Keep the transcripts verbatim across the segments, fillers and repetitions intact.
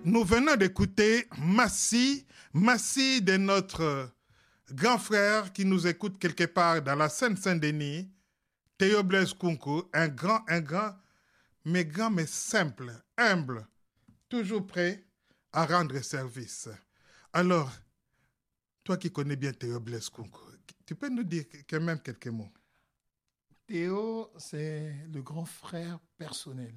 Nous venons d'écouter Massi, Massi de notre grand frère qui nous écoute quelque part dans la Seine-Saint-Denis, Théo Blaise Kunku, un grand, un grand, mais grand, mais simple, humble, toujours prêt à rendre service. Alors, toi qui connais bien Théo Blaise Kunku, tu peux nous dire quand même quelques mots? Théo, c'est le grand frère personnel.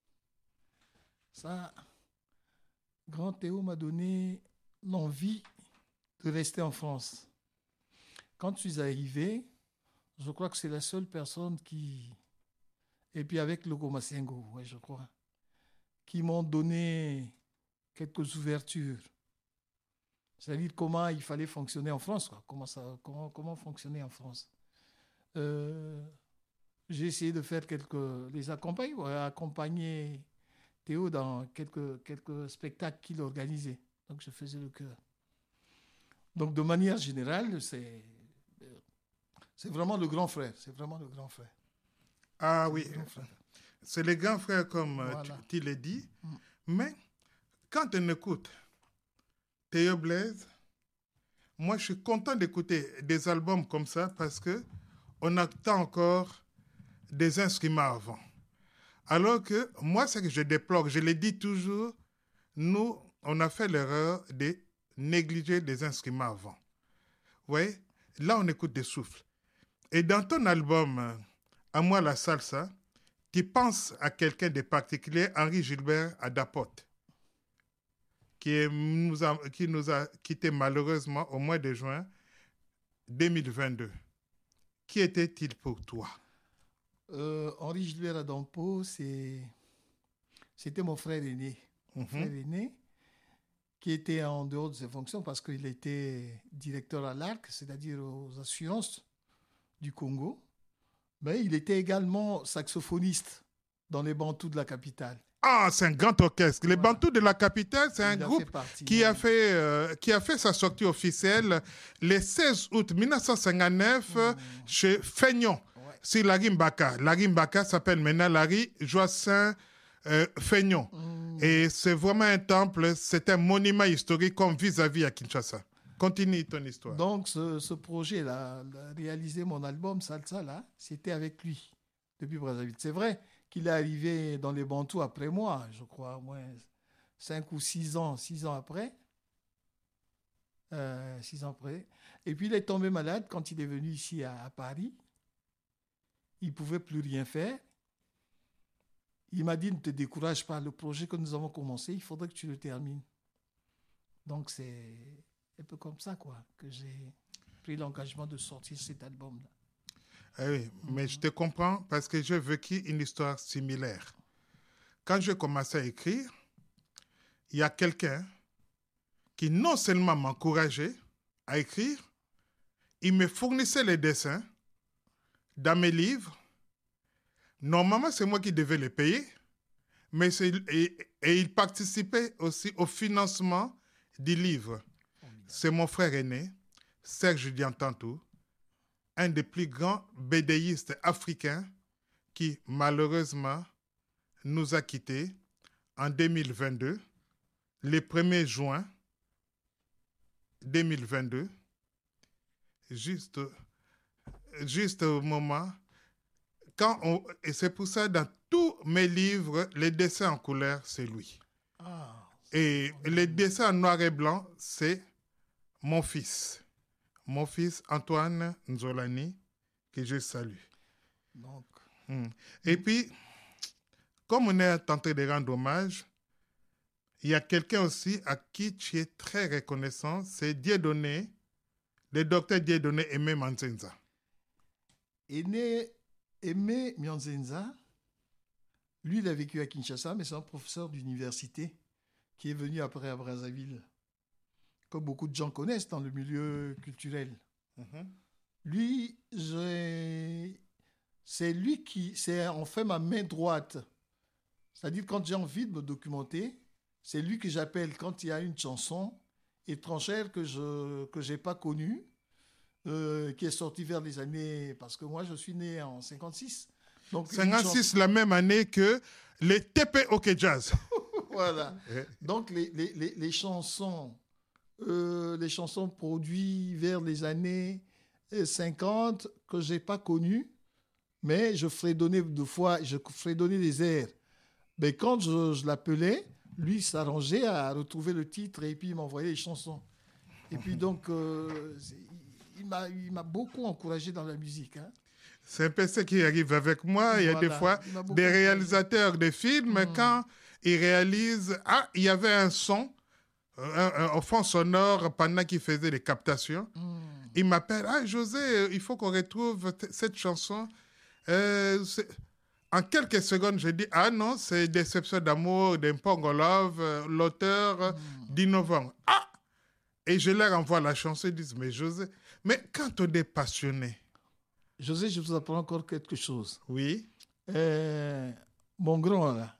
Ça, grand Théo m'a donné l'envie de rester en France. Quand je suis arrivé, je crois que c'est la seule personne qui... Et puis avec Logo Masengo, ouais, je crois, qui m'ont donné quelques ouvertures. C'est-à-dire comment il fallait fonctionner en France, quoi. Comment, ça, comment, comment fonctionner en France. Euh, j'ai essayé de faire quelques... les accompagner, ouais, accompagner Théo dans quelques, quelques spectacles qu'il organisait. Donc je faisais le chœur. Donc de manière générale, c'est, c'est vraiment le grand frère. C'est vraiment le grand frère. Ah c'est oui, le frère. c'est le grand frère comme voilà. tu, tu l'as dit. Mm. Mais quand on écoute Théo Blaise, moi je suis content d'écouter des albums comme ça parce qu'on attend encore des instruments avant. Alors que moi, ce que je déplore, je le dis toujours, nous, on a fait l'erreur de négliger des instruments avant. Vous voyez, là, on écoute des souffles. Et dans ton album, À moi la salsa, tu penses à quelqu'un de particulier, Henri Gilbert Adapote, qui, est, nous a, qui nous a quittés malheureusement au mois de juin deux mille vingt-deux. Qui était-il pour toi? Euh, Henri Gilbert Adampo, c'est... c'était mon frère aîné. Mon mm-hmm. frère aîné, qui était en dehors de ses fonctions parce qu'il était directeur à l'A R C, c'est-à-dire aux assurances du Congo. Mais il était également saxophoniste dans les Bantous de la capitale. Ah, c'est un grand orchestre. Les voilà. Bantous de la capitale, c'est il un groupe partie, qui, hein. a fait, euh, qui a fait sa sortie officielle le seize août mille neuf cent cinquante-neuf mmh. chez Feignon. C'est Larry Mbaka. Larry Mbaka s'appelle maintenant Larry Joassin euh, Feignon. Mm. Et c'est vraiment un temple, c'est un monument historique comme vis-à-vis à Kinshasa. Continue ton histoire. Donc, ce, ce projet-là, réaliser mon album Salsa, là, c'était avec lui, depuis Brazzaville. C'est vrai qu'il est arrivé dans les Bantous après moi, je crois, au moins cinq ou six ans, six ans après. Euh, six ans après. Et puis, il est tombé malade quand il est venu ici à, à Paris. Il ne pouvait plus rien faire. Il m'a dit, ne te décourage pas, le projet que nous avons commencé, il faudrait que tu le termines. Donc, c'est un peu comme ça, quoi, que j'ai pris l'engagement de sortir cet album-là. Ah oui, mm-hmm. mais je te comprends parce que j'ai vécu une histoire similaire. Quand j'ai commencé à écrire, il y a quelqu'un qui non seulement m'encourageait à écrire, il me fournissait les dessins dans mes livres. Normalement, c'est moi qui devais les payer, mais c'est, et, et il participait aussi au financement du livre. Oh, c'est mon frère aîné, Serge Diantantou, un des plus grands bédéistes africains qui, malheureusement, nous a quittés en deux mille vingt-deux, le premier juin deux mille vingt-deux, juste... Juste au moment, quand on, et c'est pour ça, dans tous mes livres, les dessins en couleur, c'est lui. Ah, et okay. Les dessins en noir et blanc, c'est mon fils. Mon fils Antoine Nzolani, que je salue. Donc. Hum. Et puis, comme on est tenté de rendre hommage, il y a quelqu'un aussi à qui tu es très reconnaissant, c'est Dieudonné, le docteur Dieudonné Aimé Manzenza. Aimé, Aimé Mianzenza, lui, il a vécu à Kinshasa, mais c'est un professeur d'université qui est venu après à Brazzaville, comme beaucoup de gens connaissent dans le milieu culturel. Mm-hmm. Lui, j'ai... c'est lui qui, c'est en fait ma main droite. C'est-à-dire, quand j'ai envie de me documenter, c'est lui que j'appelle quand il y a une chanson étrangère que je que j'ai pas connue. Euh, qui est sorti vers les années... Parce que moi, je suis né en cinquante-six. Donc cinquante-six, la même année que les T P O K Jazz. Voilà. Donc, les, les, les, les chansons, euh, les chansons produites vers les années cinquante que je n'ai pas connues, mais je fredonnais deux fois, je fredonnais des airs. Mais quand je, je l'appelais, lui s'arrangeait à retrouver le titre et puis il m'envoyait les chansons. Et puis donc, euh, il m'a, il m'a beaucoup encouragé dans la musique. Hein. C'est un peu ce qui arrive avec moi. Voilà. Il y a des fois des réalisateurs de films, mmh. quand ils réalisent, ah, il y avait un son, un, un, un fond sonore pendant qu'ils faisaient les captations. Mmh. Ils m'appellent, ah, José, il faut qu'on retrouve t- cette chanson. Euh, en quelques secondes, je dis, ah non, c'est Déception d'amour d'Impongo Love, euh, l'auteur mmh. d'Innovant. Ah! Et je leur envoie la chanson, ils disent, mais José, mais quand on est passionné. José, je vous apprends encore quelque chose. Oui. Euh, mon grand, là.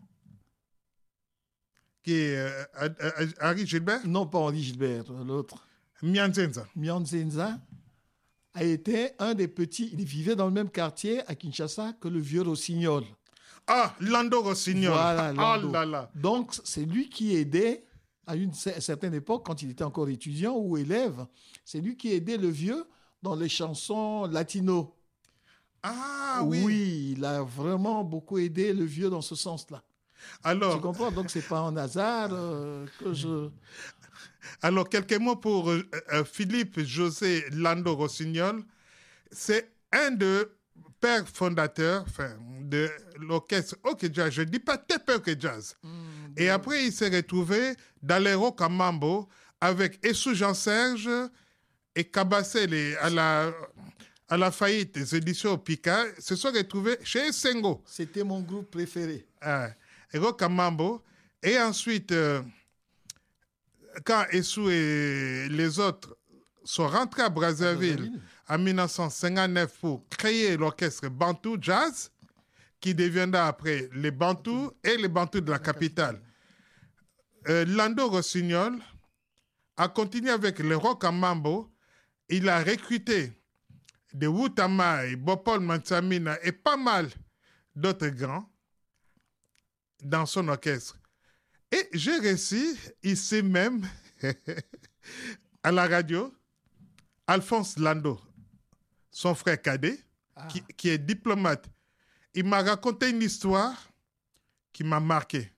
Qui est euh, Henri Gilbert? Non, pas Henri Gilbert, l'autre. Mianzenza. Mianzenza a été un des petits, il vivait dans le même quartier à Kinshasa que le vieux Rossignol. Ah, Lando Rossignol. Voilà, Lando. Oh là là. Donc, c'est lui qui aidait, à une certaine époque, quand il était encore étudiant ou élève, c'est lui qui aidait le vieux dans les chansons latino. Ah oui. Oui, il a vraiment beaucoup aidé le vieux dans ce sens-là. Alors, tu comprends? Donc, ce n'est pas un hasard euh, que je... Alors, quelques mots pour euh, Philippe José Lando Rossignol. C'est un des pères fondateurs enfin, de l'orchestre OK Jazz. Je ne dis pas Tepe OK Jazz. Mmh, Et après, il s'est retrouvé dans les rock à Mambo avec Essou Jean-Serge et Kabassé les, à la... à la faillite des éditions Picard, se sont retrouvés chez Sengo. C'était mon groupe préféré. Ah, Rokamambo. Et ensuite, euh, quand Essou et les autres sont rentrés à Brazzaville en dix-neuf cent cinquante-neuf pour créer l'orchestre Bantou Jazz, qui deviendra après les Bantous et les Bantous de la, la capitale. capitale. Euh, Lando Rossignol a continué avec le Rokamambo. Il a recruté de Wutamai, Bopol Mansamina et pas mal d'autres grands dans son orchestre. Et j'ai réussi ici même, à la radio, Alphonse Lando, son frère cadet, ah. qui, qui est diplomate. Il m'a raconté une histoire qui m'a marqué.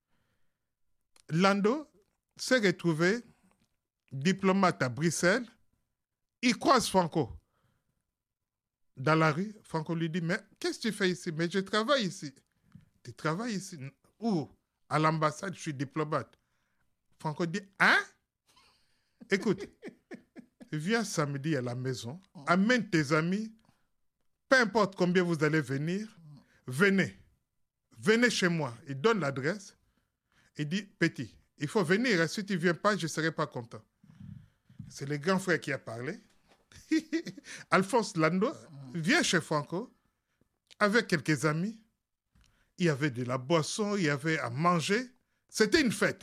Lando s'est retrouvé diplomate à Bruxelles. Il croise Franco dans la rue. Franco lui dit, mais qu'est-ce que tu fais ici? Mais je travaille ici. Tu travailles ici? Où? À l'ambassade, je suis diplomate. Franco dit, hein? Écoute, viens samedi à la maison, amène tes amis, peu importe combien vous allez venir, venez. Venez chez moi. Il donne l'adresse. Il dit, petit, il faut venir. Si tu ne viens pas, je ne serai pas content. C'est le grand frère qui a parlé. Alphonse Lando vient chez Franco avec quelques amis. Il y avait de la boisson, il y avait à manger. C'était une fête.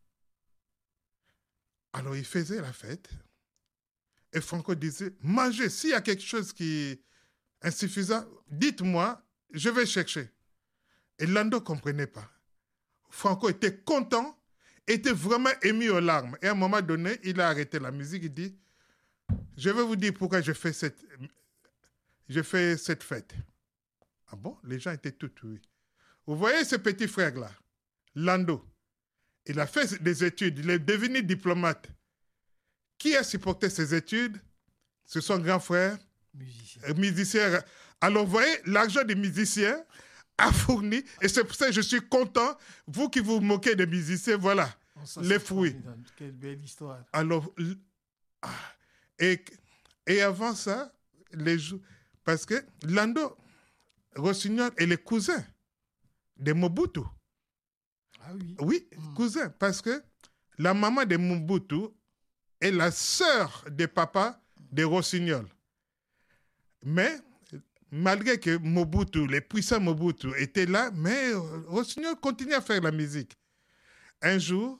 Alors, il faisait la fête. Et Franco disait, mangez. S'il y a quelque chose qui est insuffisant, dites-moi, je vais chercher. Et Lando ne comprenait pas. Franco était content, était vraiment ému aux larmes. Et à un moment donné, il a arrêté la musique. Il dit, je vais vous dire pourquoi je fais cette, je fais cette fête. Ah bon? Les gens étaient tout oui. Vous voyez ce petit frère-là, Lando. Il a fait des études, il est devenu diplomate. Qui a supporté ses études? C'est son grand frère, musicien. Euh, musicien. Alors, vous voyez, l'argent des musiciens a fourni, et c'est pour ça que je suis content, vous qui vous moquez des musiciens, voilà, oh, ça, les fruits. Formidable. Quelle belle histoire. Alors, et, et avant ça, les jours, parce que Lando Rossignol est le cousin de Mobutu. Ah oui? Oui, mmh. cousin, parce que la maman de Mobutu est la sœur de papa de Rossignol. Mais, malgré que Mobutu, les puissants Mobutu étaient là, mais Rossignol continue à faire la musique. Un jour,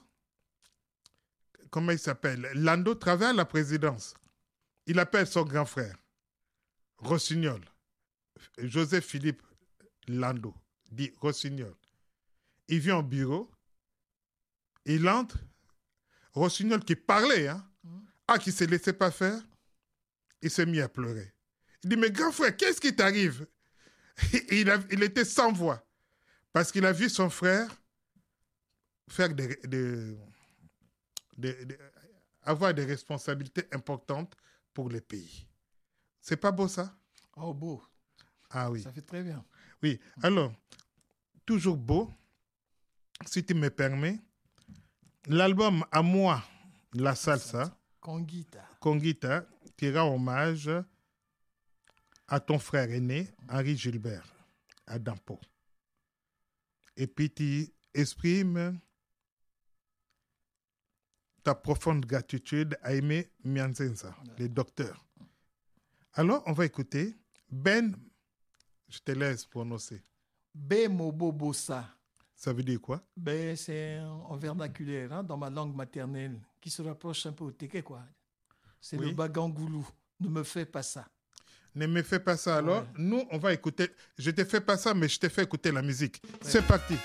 comment il s'appelle? Lando travaille à la présidence. Il appelle son grand frère, Rossignol, Joseph Philippe Lando, dit Rossignol. Il vient au bureau, Il entre, Rossignol qui parlait, hein, mmh. ah, qui ne se laissait pas faire, il s'est mis à pleurer. Il dit, mais grand frère, qu'est-ce qui t'arrive? il, a, il était sans voix, parce qu'il a vu son frère faire des, des, des, des, avoir des responsabilités importantes pour le pays. C'est pas beau, ça? Oh, beau. Ah oui. Ça fait très bien. Oui, alors, toujours beau, si tu me permets, l'album À moi, la salsa, Conguita, Conguita, qui rend hommage à ton frère aîné, Henri Gilbert, à Dampo. Et puis tu exprimes ta profonde gratitude à Aimé Mianzenza, le docteur. Alors, on va écouter Ben, je te laisse prononcer. Bemobobosa. Ça veut dire quoi? Ben, c'est en vernaculaire, hein, dans ma langue maternelle, qui se rapproche un peu au téké, quoi. C'est oui. Le bagangoulou. Ne me fais pas ça. Ne me fais pas ça. Alors, ouais. Nous, on va écouter. Je te fais pas ça, mais je te fais écouter la musique. Ouais. C'est parti.